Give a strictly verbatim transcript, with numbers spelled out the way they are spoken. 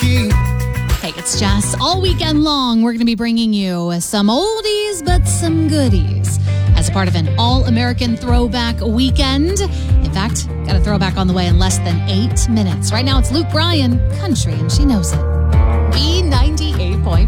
Hey, it's Jess. All weekend long, we're going to be bringing you some oldies but some goodies as a part of an all-American throwback weekend. In fact, got a throwback on the way in less than eight minutes. Right now, it's Luke Bryan, Country, and she knows it. B ninety-eight point five.